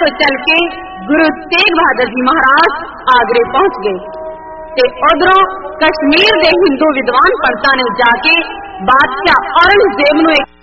चल के गुरु तेग बहादुर जी महाराज आगरे पहुंच गए ते उधरों कश्मीर दे हिंदू विद्वान पंडितां ने जाके बादशाह औरंगजेब नूं